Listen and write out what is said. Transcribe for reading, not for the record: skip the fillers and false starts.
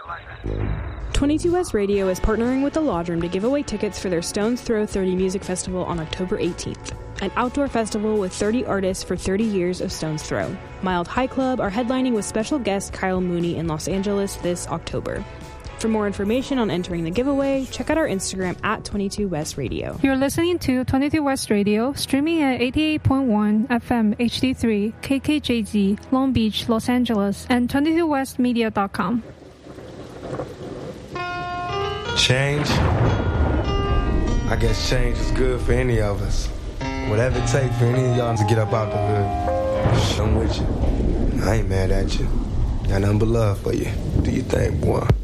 22 West Radio is partnering with the Lodge Room to give away tickets for their Stones Throw 30 Music Festival on October 18th, an outdoor festival with 30 artists for 30 years of Stones Throw. Mild High Club are headlining with special guest Kyle Mooney in Los Angeles this October. For more information on entering the giveaway, check out our Instagram at 22 West Radio. You're listening to 22 West Radio, streaming at 88.1 FM HD3, KKJZ, Long Beach, Los Angeles, and 22westmedia.com. Change? I guess change is good for any of us. Whatever it takes for any of y'all to get up out the hood, I'm with you. I ain't mad at you. Got nothing but love for you. Do your thing, boy.